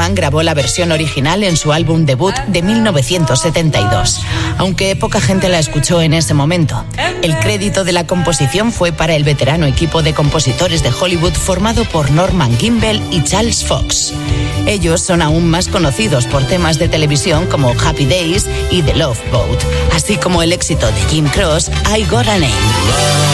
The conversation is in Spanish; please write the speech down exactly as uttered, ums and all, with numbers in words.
Norman grabó la versión original en su álbum debut de mil novecientos setenta y dos, aunque poca gente la escuchó en ese momento. El crédito de la composición fue para el veterano equipo de compositores de Hollywood formado por Norman Gimbel y Charles Fox. Ellos son aún más conocidos por temas de televisión como Happy Days y The Love Boat, así como el éxito de Jim Croce, I Got a Name.